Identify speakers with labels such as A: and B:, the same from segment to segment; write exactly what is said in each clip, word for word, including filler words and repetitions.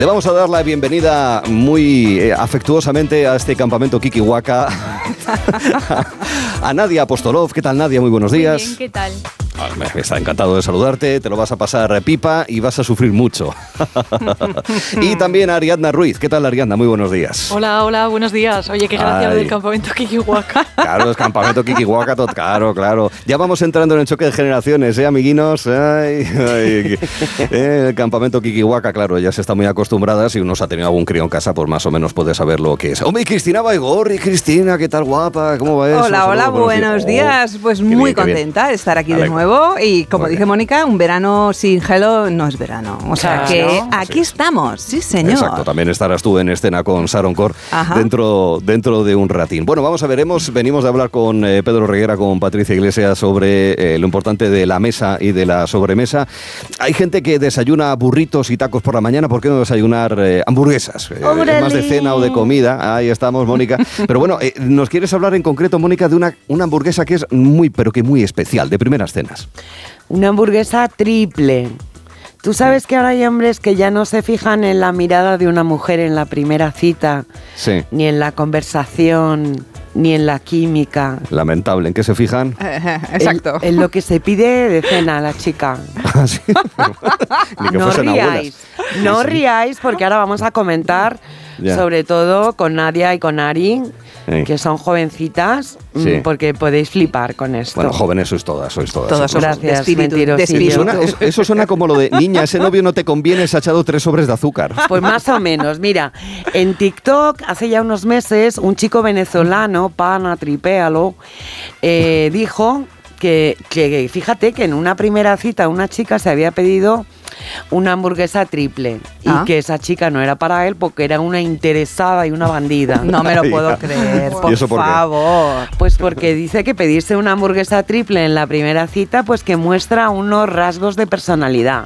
A: Le vamos a dar la bienvenida muy eh, afectuosamente a este campamento Kikiwaka a Nadia Apostolov. ¿Qué tal, Nadia? Muy buenos días.
B: Muy bien, ¿qué tal?
A: Ah, me está encantado de saludarte, te lo vas a pasar pipa y vas a sufrir mucho. Y también a Ariadna Ruiz. ¿Qué tal, Ariadna? Muy buenos días.
B: Hola, hola, buenos días. Oye, qué gracia lo del campamento Kikiwaka.
A: Claro, es campamento Kikiwaka, todo, claro, claro. Ya vamos entrando en el choque de generaciones, ¿eh, amiguinos? Ay, ay, eh, el campamento Kikiwaka, claro, ya se está muy acostumbrada. Si uno se ha tenido algún crío en casa, pues más o menos puede saber lo que es. Hombre, Cristina Baigorri, Cristina, ¿qué tal, guapa? ¿Cómo va eso?
C: Hola, hola,
A: Saludos,
C: buenos días.
A: Oh,
C: pues muy
A: bien,
C: contenta de estar aquí de
A: Alegro.
C: nuevo. Y como
A: Muy
C: dice
A: bien.
C: Mónica, un verano sin gelo no es verano. O sea
B: Claro.
C: que aquí
A: Sí.
C: estamos, sí señor.
A: Exacto, también estarás tú en escena con Sharon Corr dentro, dentro de un ratín. Bueno, vamos a ver, hemos, venimos de hablar con eh, Pedro Reguera, con Patricia Iglesias sobre eh, lo importante de la mesa y de la sobremesa. Hay gente que desayuna burritos y tacos por la mañana, ¿por qué no desayunar eh, hamburguesas? Eh, más de cena o de comida, ahí estamos, Mónica. Pero bueno, eh, ¿nos quieres hablar en concreto, Mónica, de una, una hamburguesa que es muy, pero que muy especial, de primeras cenas?
D: Una hamburguesa triple. Tú sabes que ahora hay hombres que ya no se fijan en la mirada de una mujer en la primera cita,
A: Sí.
D: ni en la conversación, ni en la química.
A: Lamentable, ¿en qué se fijan?
C: Exacto.
D: En, en lo que se pide de cena la chica.
A: Ah, sí. Ni que
D: No
A: fuesen abuelas.
D: riáis, no
A: Sí.
D: riáis porque ahora vamos a comentar,
A: Ya.
D: sobre todo con Nadia y con Ari,
A: Sí.
D: que son jovencitas, mm,
A: Sí.
D: porque podéis flipar con esto.
A: Bueno, jóvenes sois todas, sois todas.
C: Todos somos
D: Gracias,
C: de espíritu, de
D: mentirosillo.
A: Sí,
C: espíritu.
A: suena- es- eso suena como lo de, niña, ese novio no te conviene, se ha echado tres sobres de azúcar.
D: Pues más o menos, mira, en TikTok hace ya unos meses un chico venezolano, Pana Tripéalo, eh, dijo que, que fíjate que en una primera cita una chica se había pedido una hamburguesa triple y
C: Ah.
D: que esa chica no era para él porque era una interesada y una bandida.
C: No me lo puedo
A: Hija.
C: creer,
A: ¿Y
C: por
A: eso por qué?
C: favor.
D: Pues porque dice que pedirse una hamburguesa triple en la primera cita pues que muestra unos rasgos de personalidad.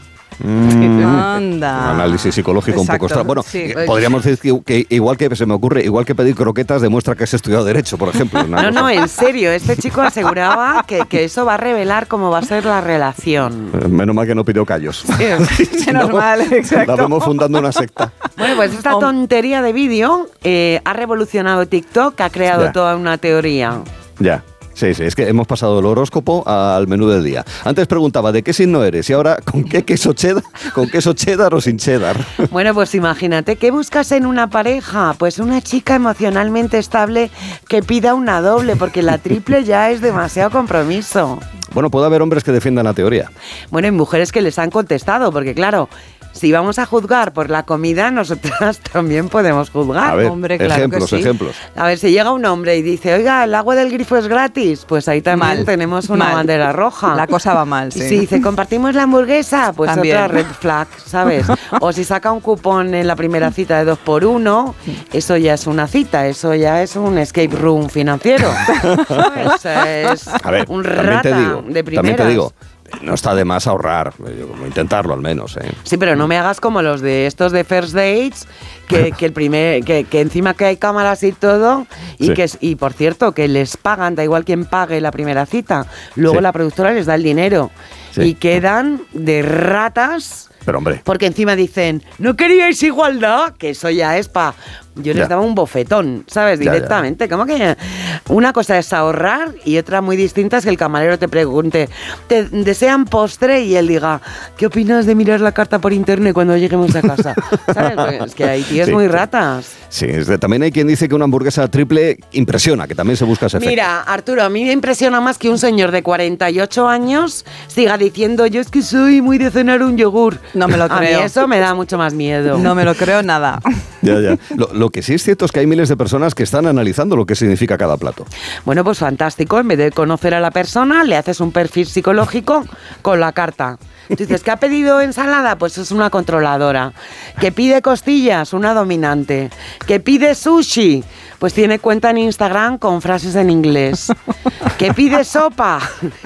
C: Anda.
A: Un análisis psicológico un poco
C: Exacto,
A: extraño. Bueno,
C: sí.
A: eh, podríamos decir que, que igual que se me ocurre, igual que pedir croquetas demuestra que has estudiado Derecho, por ejemplo. Una
D: No,
A: cosa-
D: no, en serio, este chico aseguraba que, que eso va a revelar cómo va a ser la relación.
A: Eh, Menos mal que no pidió callos. Si
C: Menos
A: no,
C: mal, exacto.
A: La vemos fundando una secta.
D: Bueno, pues esta tontería de vídeo eh, ha revolucionado TikTok, ha creado
A: Ya.
D: toda una teoría.
A: Ya. Sí, sí, es que hemos pasado del horóscopo al menú del día. Antes preguntaba de qué signo eres y ahora con qué queso cheddar, con queso cheddar o sin cheddar.
D: Bueno, pues imagínate, ¿qué buscas en una pareja? Pues una chica emocionalmente estable que pida una doble, porque la triple ya es demasiado compromiso.
A: Bueno, puede haber hombres que defiendan la teoría.
D: Bueno, hay mujeres que les han contestado, porque claro, si vamos a juzgar por la comida, nosotras también podemos juzgar.
A: A ver,
C: hombre, claro que
A: ejemplos,
C: sí.
A: ejemplos.
D: A ver, si llega un hombre y dice, oiga, el agua del grifo es gratis, pues ahí también
C: Mal,
D: tenemos una
C: mal.
D: bandera roja.
C: La cosa va mal, sí.
D: Y si dice, compartimos la hamburguesa, pues
C: También.
D: otra red flag, ¿sabes? O si saca un cupón en la primera cita de dos por uno, eso ya es una cita, eso ya es un escape room financiero. ¿Sabes? Es
A: A ver,
D: un
A: también
D: rata
A: te digo,
D: de primeras.
A: también te digo, no está de más ahorrar, eh, como intentarlo al menos, ¿eh?
D: Sí, pero no me hagas como los de estos de First Dates, que, que el primer, que, que encima que hay cámaras y todo, y
A: Sí.
D: que es- y por cierto, que les pagan, da igual quien pague la primera cita, luego
A: Sí.
D: la productora les da el dinero.
A: Sí.
D: Y quedan de ratas.
A: Pero hombre,
D: Porque encima dicen, ¿no queríais igualdad? Que eso ya es pa... Yo les
A: Ya.
D: daba un bofetón, ¿sabes?
A: Ya, ya.
D: Directamente. ¿Cómo que? Una cosa es ahorrar y otra muy distinta es que el camarero te pregunte, ¿te desean postre? Y él diga, ¿qué opinas de mirar la carta por internet cuando lleguemos a casa? ¿Sabes? Pues es que hay tíos
A: Sí,
D: muy
A: sí.
D: ratas.
A: sí, es de- también hay quien dice que una hamburguesa triple impresiona, que también se busca ese efecto.
D: Mira, Arturo, a mí me impresiona más que un señor de cuarenta y ocho años siga diciendo, yo es que soy muy de cenar un yogur.
C: No me lo
D: A mí
C: creo.
D: eso me da mucho más miedo.
C: No me lo creo nada.
A: Ya, ya. Lo, lo que sí es cierto es que hay miles de personas que están analizando lo que significa cada plato.
D: Bueno, pues fantástico. En vez de conocer a la persona, le haces un perfil psicológico con la carta. Tú dices, ¿que ha pedido ensalada? Pues es una controladora. ¿Que pide costillas? Una dominante. ¿Que pide sushi? Pues tiene cuenta en Instagram con frases en inglés. ¿Que pide sopa?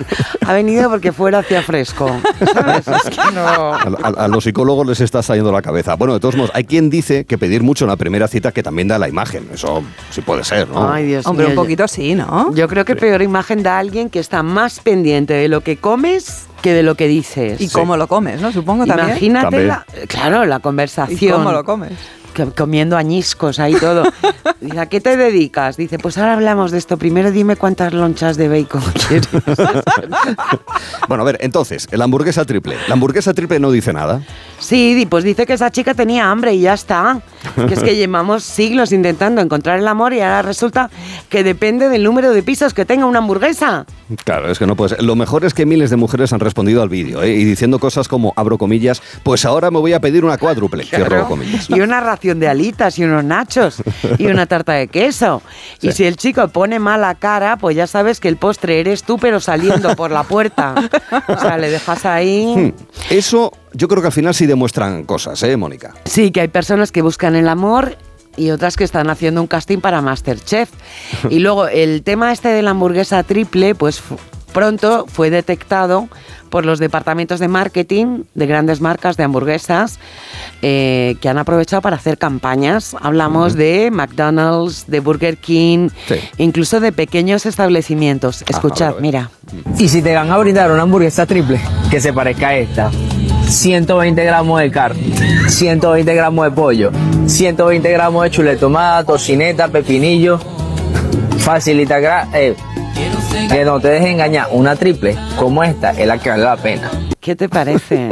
D: Ha venido porque fuera hacía fresco. ¿Sabes? Es que no...
A: A, a- a los psicólogos les está saliendo la cabeza. Bueno, de todos modos, hay quien dice que pedir mucho en la primera cita que también da la imagen. Eso sí puede ser, ¿no?
D: Ay, Dios
C: Hombre,
D: mío,
C: un
D: yo-
C: poquito sí, ¿no?
D: Yo creo que peor imagen da alguien que está más pendiente de lo que comes que de lo que dices.
C: Y sí. cómo lo comes, ¿no? Supongo también.
D: Imagínate,
A: también.
D: La, claro, la conversación.
C: ¿Y cómo lo comes?
D: Comiendo añiscos ahí todo. Dice, ¿a qué te dedicas? Dice, pues ahora hablamos de esto. Primero dime cuántas lonchas de bacon quieres.
A: Bueno, a ver, entonces, la hamburguesa triple. La hamburguesa triple no dice nada.
D: Sí, pues dice que esa chica tenía hambre y ya está. Que es que llevamos siglos intentando encontrar el amor y ahora resulta que depende del número de pisos que tenga una hamburguesa.
A: Claro, es que no puede ser. Lo mejor es que miles de mujeres han respondido al vídeo, ¿eh? Y diciendo cosas como, abro comillas, pues ahora me voy a pedir una cuádruple,
D: Claro.
A: cierro comillas.
D: Y una ración de alitas y unos nachos y una tarta de queso. Sí. Y si el chico pone mala cara, pues ya sabes que el postre eres tú, pero saliendo por la puerta. O sea, le dejas ahí...
A: Hmm. Eso yo creo que al final sí demuestran cosas, ¿eh, Mónica?
D: Sí, que hay personas que buscan el amor y otras que están haciendo un casting para MasterChef. Y luego el tema este de la hamburguesa triple, pues pronto fue detectado por los departamentos de marketing de grandes marcas de hamburguesas eh, que han aprovechado para hacer campañas. Hablamos uh-huh. de McDonald's, de Burger King, sí. incluso de pequeños establecimientos. Escuchad, ah, mira.
E: Y si te van a brindar una hamburguesa triple que se parezca a esta, ciento veinte gramos de carne, ciento veinte gramos de pollo, ciento veinte gramos de chuleta, tomada, tocineta, pepinillo, facilita gra- eh, que no te dejes engañar, una triple como esta es la que vale la pena.
D: ¿Qué te parece?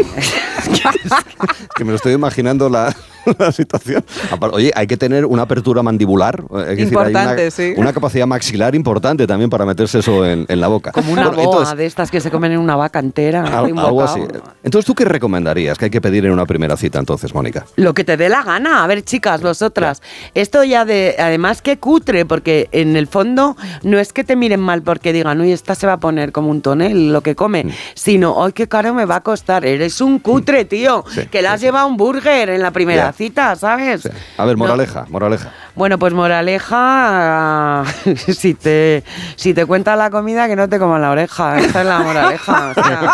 A: Que me lo estoy imaginando la, la situación. Oye, hay que tener una apertura mandibular. Es
C: importante,
A: decir, hay una,
C: sí.
A: una capacidad maxilar importante también para meterse eso en, en la boca.
D: Como una
A: bueno,
D: boa
A: entonces,
D: de estas que se comen en una vaca entera.
A: Al, algo así. Entonces, ¿tú qué recomendarías que hay que pedir en una primera cita entonces, Mónica?
D: Lo que te dé la gana. A ver, chicas, vosotras. Ya. Esto ya de... Además, qué cutre, porque en el fondo no es que te miren mal porque digan, uy, esta se va a poner como un tonel lo que come, mm. sino, ay, qué caro me va a costar. Eres un cutre, tío, sí, que le has sí, llevado sí. un burger en la primera yeah. cita, ¿sabes? Sí.
A: A ver, moraleja, no. moraleja.
D: Bueno, pues moraleja, si te si te cuenta la comida, que no te coman la oreja. Esa es la moraleja. O sea.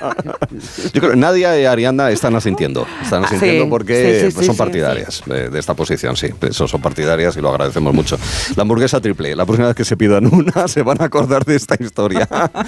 A: Yo creo que Nadia y Ariadna están asintiendo. Están asintiendo sí, porque
D: sí, sí,
A: pues son
D: sí,
A: partidarias
D: sí.
A: De, de esta posición, sí. Eso son partidarias y lo agradecemos mucho. La hamburguesa triple. La próxima vez que se pidan una, se van a acordar de esta historia.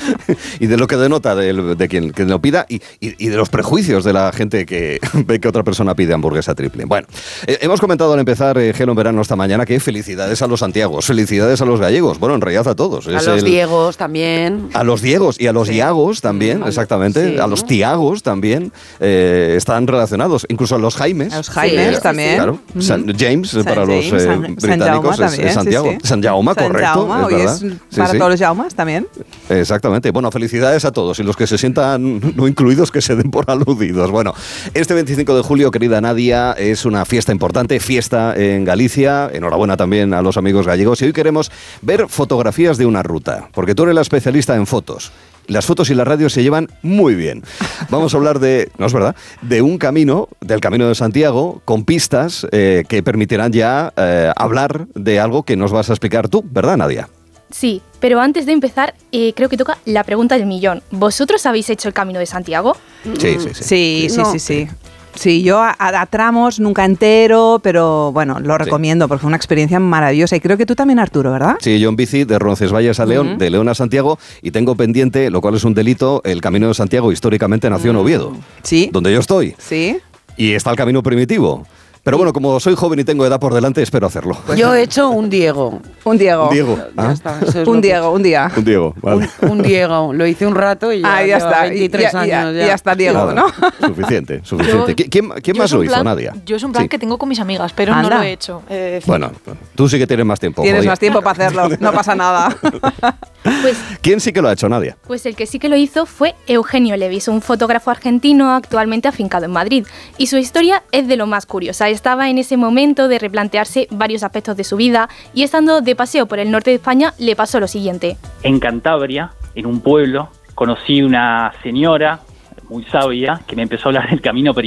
A: Y de lo que denota de, de quien, quien lo pida y, y, y de los prejuicios de la gente que ve que otra persona pide hamburguesa triple. Bueno, eh, hemos comentado al empezar eh, Gelo en Verano esta mañana que felicidades a los santiagos, felicidades a los gallegos, bueno, en realidad a todos.
D: A
A: es
D: los
A: el,
D: diegos también.
A: A los diegos y a los
D: sí.
A: iagos también, exactamente.
D: Sí,
A: a los
D: ¿no?
A: tiagos también eh, están relacionados, incluso a los Jaimes.
C: A los Jaimes
D: sí,
C: también.
A: Claro,
C: uh-huh.
A: San James
C: San
A: para
C: James,
A: los eh,
C: San,
A: británicos
C: San
A: es,
C: también,
A: es Santiago.
C: Sí, sí.
A: San Jaume,
C: San
A: correcto.
C: Jaume,
A: es
C: hoy
A: verdad.
C: es
A: Sí,
C: para
A: sí.
C: todos los Jaumas también.
A: Exactamente. Bueno, felicidades a todos y los que se sientan no incluidos que se den por aludidos. Bueno, este veinticinco de julio, querida Nadia, es una fiesta importante, fiesta en Galicia. Enhorabuena también a los amigos gallegos. Y hoy queremos ver fotografías de una ruta, porque tú eres la especialista en fotos. Las fotos y las radios se llevan muy bien. Vamos a hablar de, no es verdad, de un camino, del Camino de Santiago, con pistas eh, que permitirán ya eh, hablar de algo que nos vas a explicar tú, ¿verdad, Nadia?
F: Sí, pero antes de empezar, eh, creo que toca la pregunta del millón. ¿Vosotros habéis hecho el Camino de Santiago?
A: Sí, sí, sí.
C: Sí, sí,
D: no.
C: sí, sí. Sí, yo a, a tramos, nunca entero, pero bueno, lo recomiendo sí. porque fue una experiencia maravillosa. Y creo que tú también, Arturo, ¿verdad?
A: Sí, yo en bici de Roncesvalles a León, uh-huh. de León a Santiago, y tengo pendiente, lo cual es un delito, el Camino de Santiago históricamente nació en Oviedo.
C: Sí.
A: Donde yo estoy.
C: Sí.
A: Y está el camino primitivo. Pero bueno, como soy joven y tengo edad por delante, espero hacerlo.
D: Pues yo he hecho un Diego.
C: Un Diego.
A: Un Diego.
D: ¿Ah? Está,
C: un Diego, un día.
A: Un Diego, vale.
D: Un, un Diego. Lo hice un rato y ya,
C: ah, ya está.
D: veintitrés
C: ya,
D: años.
C: Ya,
D: ya.
C: ya está Diego,
A: Nada,
C: ¿no?
A: Suficiente, suficiente.
B: Yo,
A: ¿Quién, quién más lo hizo,
B: plan,
A: Nadia?
B: Yo es un plan
A: sí.
B: que tengo con mis amigas, pero
C: Anda.
B: no lo he hecho. Eh,
A: bueno, tú sí que tienes más tiempo.
C: Tienes
A: joder.
C: más tiempo para hacerlo, no pasa nada.
F: Pues,
A: ¿Quién sí que lo ha hecho, Nadia?
F: Pues el que sí que lo hizo fue Eugenio Levis, un fotógrafo argentino actualmente afincado en Madrid. Y su historia es de lo más curiosa. Estaba en ese momento de replantearse varios aspectos de su vida y estando de paseo por el norte de España le pasó lo siguiente.
G: En Cantabria, en un pueblo, conocí una señora muy sabia que me empezó a hablar del camino